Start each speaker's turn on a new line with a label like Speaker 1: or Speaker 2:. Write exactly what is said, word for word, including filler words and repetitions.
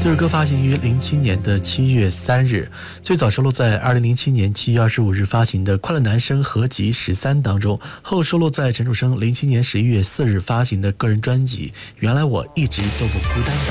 Speaker 1: 这首歌发行于零七年的七月三日，最早收录在二零零七年七月二十五日发行的《快乐男声合集十三》当中，后收录在陈楚生零七年十一月四日发行的个人专辑《原来我一直都不孤单》当中。